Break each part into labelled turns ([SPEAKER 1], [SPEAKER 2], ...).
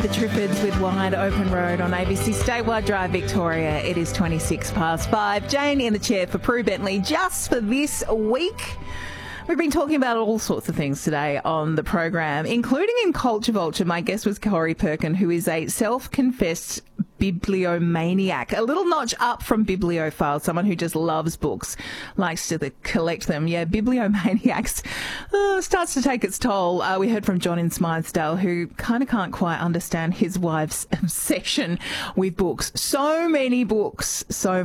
[SPEAKER 1] The Triffids with Wide Open Road on ABC Statewide Drive, Victoria. It is 5:26. Jane in the chair for Prue Bentley just for this week. We've been talking about all sorts of things today on the program, including in Culture Vulture. My guest was Corey Perkin, who is a self-confessed bibliomaniac, a little notch up from bibliophile, someone who just loves books, likes to collect them. Yeah, bibliomaniacs starts to take its toll. We heard from John in Smythesdale, who kind of can't quite understand his wife's obsession with books. So many books.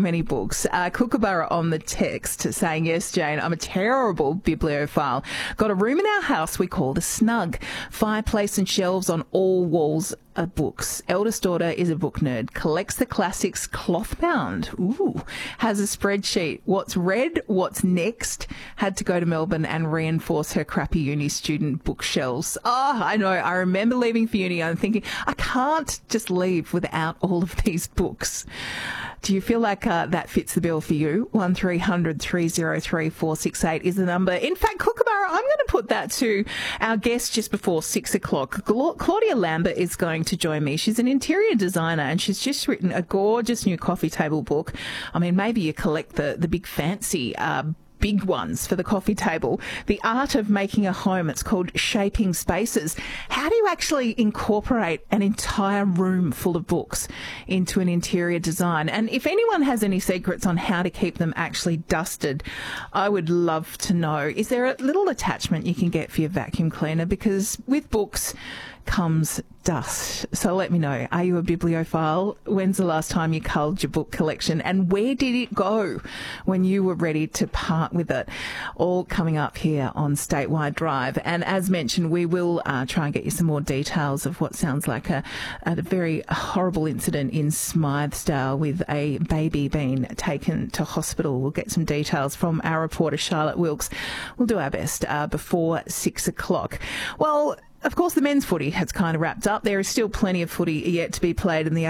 [SPEAKER 1] Kookaburra on the text saying, yes, Jane, I'm a terrible bibliophile. Got a room in our house we call the Snug. Fireplace and shelves on all walls are books. Eldest daughter is a book nerd. Collects the classics cloth bound. Ooh. Has a spreadsheet. What's read? What's next? Had to go to Melbourne and reinforce her crappy uni student bookshelves. Oh, I know. I remember leaving for uni and thinking, I can't just leave without all of these books. Do you feel like that fits the bill for you? 1300 303 468 is the number. In fact, Kookaburra, I'm going to put that to our guest just before 6 o'clock. Claudia Lambert is going to join me. She's an interior designer and she's just written a gorgeous new coffee table book. I mean, maybe you collect the big fancy big ones for the coffee table. The Art of Making a Home. It's called Shaping Spaces. How do you actually incorporate an entire room full of books into an interior design? And if anyone has any secrets on how to keep them actually dusted, I would love to know. Is there a little attachment you can get for your vacuum cleaner? Because with books comes dust. So let me know. Are you a bibliophile? When's the last time you culled your book collection? And where did it go when you were ready to part with it? All coming up here on Statewide Drive. And as mentioned, we will try and get you some more details of what sounds like a very horrible incident in Smythesdale with a baby being taken to hospital. We'll get some details from our reporter Charlotte Wilkes. We'll do our best before 6 o'clock. Well, of course, the men's footy has kind of wrapped up. There is still plenty of footy yet to be played in the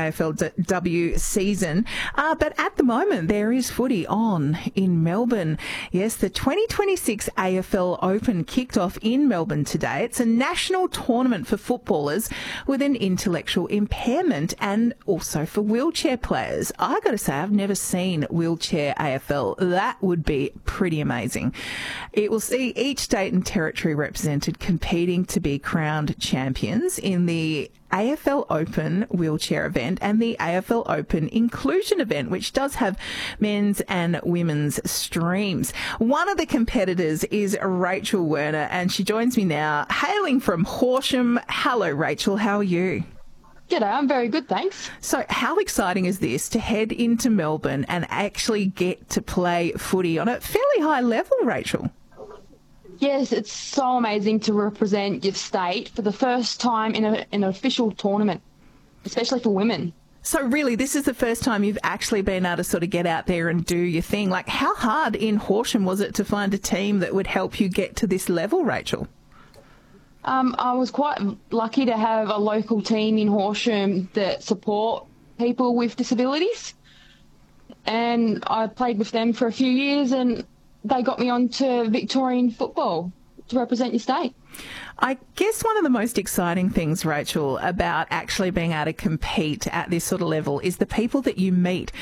[SPEAKER 1] AFLW season. But at the moment, there is footy on in Melbourne. Yes, the 2026 AFL Open kicked off in Melbourne today. It's a national tournament for footballers with an intellectual impairment and also for wheelchair players. I got to say, I've never seen wheelchair AFL. That would be pretty amazing. It will see each state and territory represented competing to be crowned champions in the AFL Open wheelchair event and the AFL Open inclusion event, which does have men's and women's streams. One of the competitors is Rachel Werner, and she joins me now, hailing from Horsham. Hello, Rachel. How are you?
[SPEAKER 2] G'day, I'm very good, thanks.
[SPEAKER 1] So how exciting is this to head into Melbourne and actually get to play footy on a fairly high level, Rachel?
[SPEAKER 2] Yes, it's so amazing to represent your state for the first time in an official tournament, especially for women.
[SPEAKER 1] So really, this is the first time you've actually been able to sort of get out there and do your thing. Like, how hard in Horsham was it to find a team that would help you get to this level, Rachel?
[SPEAKER 2] I was quite lucky to have a local team in Horsham that support people with disabilities. And I played with them for a few years and they got me onto Victorian football to represent your state.
[SPEAKER 1] I guess one of the most exciting things, Rachel, about actually being able to compete at this sort of level is the people that you meet